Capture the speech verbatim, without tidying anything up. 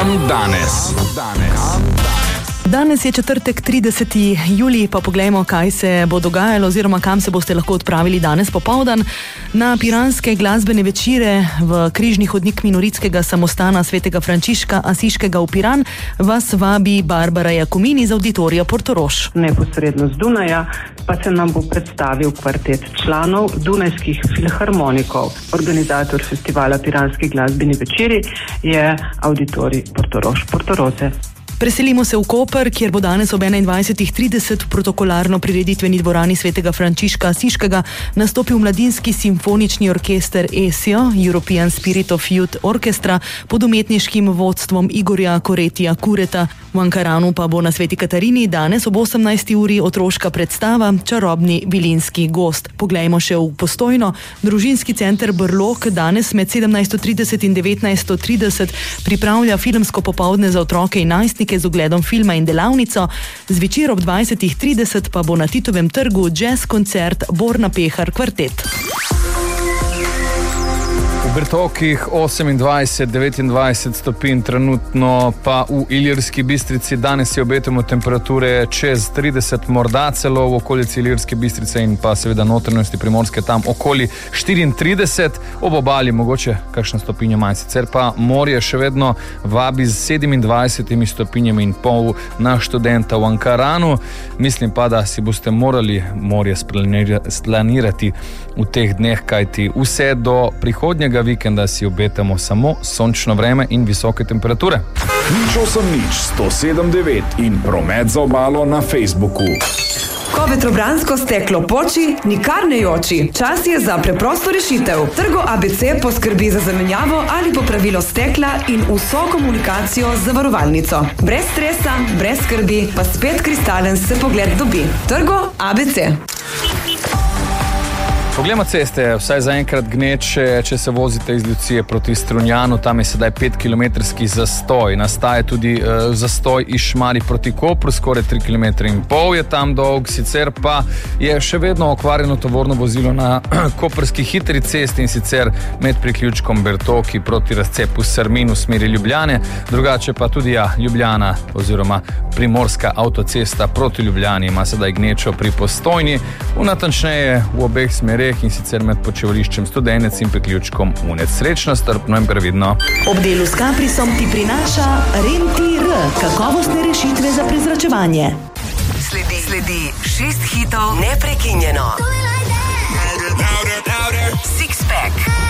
Kam danes? Danes je četrtek, trideseti julij, pa poglejmo, kaj se bo dogajalo oziroma kam se boste lahko odpravili danes popoldan. Na piranske glasbene večere v križni hodnik minoritskega samostana svetega Frančiška Asiškega v Piran vas vabi Barbara Jakomin iz Auditorija Portorož. Neposredno z Dunaja pa se nam bo predstavil kvartet članov Dunajskih filharmonikov. Organizator festivala Piranski glasbeni večeri je Auditorij Portorož Portoroze. Preselimo se v Koper, kjer bo danes ob enaindvajsetih trideset v protokolarno prireditveni dvorani svetega Frančiška Asiškega nastopil mladinski simfonični orkester E S I O, European Spirit of Youth Orchestra, pod umetniškim vodstvom Igorja Koretija Kureta. V Ankaranu pa bo na Sveti Katarini danes ob osemnajsti uri otroška predstava Čarobni vilinski gost. Poglejmo še v Postojno. Družinski center Brlog danes med sedemnajsto trideset in devetnajsto trideset pripravlja filmsko popoldne za otroke in najstnike z ogledom filma in delavnico. Zvečer ob dvajsetih trideset pa bo na Titovem trgu jazz koncert Borna Pehar kvartet. V Bertokih osemindvajset, devetindvajset stopinj, trenutno pa v Ilirski Bistrici. Danes si obetamo temperature čez trideset, morda celo v okolici Ilirske Bistrice in pa seveda notranjosti Primorske tam okoli štiriintrideset, ob obali mogoče kakšna stopinja manj. Sicer pa morje še vedno vabi z sedemindvajsetimi stopinjami in pol na študenta v Ankaranu. Mislim pa, da si boste morali morje splanirati v teh dneh, kajti vse do prihodnjega vikenda si obetamo samo sončno vreme in visoke temperature. Nič osem nič, sto sedem devet in promet za obalo na Facebooku. Ko vetrobransko steklo poči, nikar ne joči. Čas je za preprosto rešitev. Trgo A B C poskrbi za zamenjavo ali popravilo stekla in vso komunikacijo z zavarovalnico. Brez stresa, brez skrbi, pa spet kristalen se pogled dobi. Trgo A B C. Poglejmo ceste, vsaj zaenkrat gneče, če se vozite iz Lucije proti Strunjanu, tam je sedaj petkilometrski zastoj. Nastaja tudi uh, zastoj iz Šmarij proti Kopru, skoraj tri kilometre in pol je tam dolg, sicer pa je še vedno okvarjeno tovorno vozilo na koprski hitri cesti in sicer med priključkom Bertoki proti razcepu Srmin v smeri Ljubljane, drugače pa tudi ja, Ljubljana oziroma Primorska avtocesta proti Ljubljani ima sedaj gnečo pri Postojni, v natančneje v obeh smerih in sicer med počivališčem Studenec in priključkom Unec. Srečno, strpno in previdno. Ob delu s Caprisom ti prinaša Rentir, kakovostne rešitve za prezračevanje. Sledi, sledi šest hitov neprekinjeno. Six pack.